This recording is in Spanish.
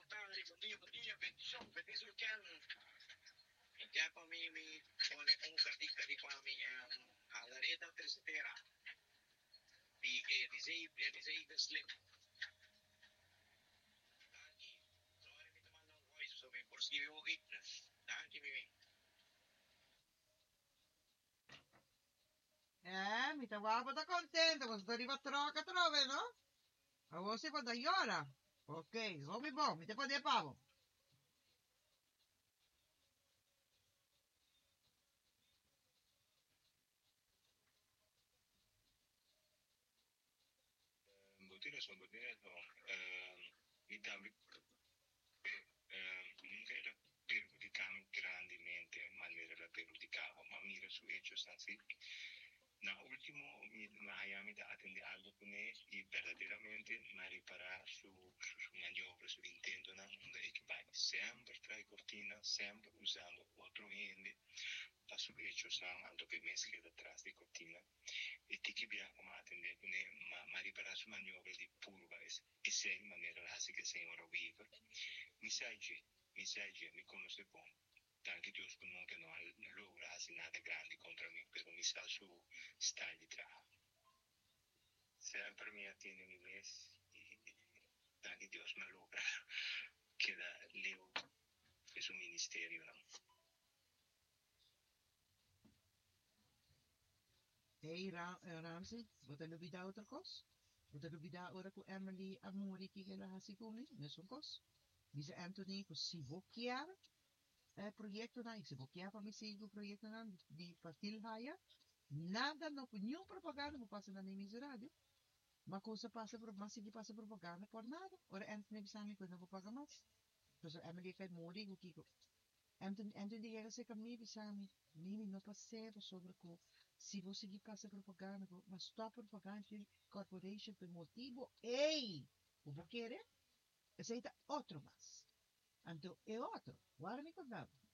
Mi trovavo da contento, questo arriva troca trove, no? A você quando llora. Ok, vamos bom, me depois de pavo. Botira sono botira no. Mi dammi nunca era perjudicando grandemente, ma la perjudicavo, ma mira su hechos así. Na último, Miami da atender algo con él y verdaderamente me reparar su maniobra, su intento, donde es que va siempre trae cortina, siempre usando otro ende, para su hechos, algo que mezcla detrás de cortina. E ti que viaja como atender con él, ma reparar su maniobra de purva, e sei in maniera así que senhora vive. Mi sai, mi conoce bom. Anche Dios nunca no logra hacer nada grande contra mí, pero mi sa su style de trabajo. Siempre me atiende mi mes y anche Dios me logra queda leo es un ministerio, ¿no? Hey, Ramsey, wat heb je daar outra kos? Wat heb je daar outra ku Emily Amori que la hasi kumi? Nesun kos? Bisa Anthony ku sibo kiar proyecto na, sibo kiar pa mi sigo proyecto na di partil haya. Nada no ku nenhum propaganda mo passa na minha rádio. Mas coisa passa por, mas se passa propaganda por nada. Ora Anthony bisami ko na ko paga mas. Dus Emily kay mori ku kiko. Anthony diga se kami bisami. Mimi no passei sobre ko se você que passa propaganda, mas stop propaganda corporation por motivo, ei, o vou querer, aceita outro mais. Então, é outro. Agora me contava.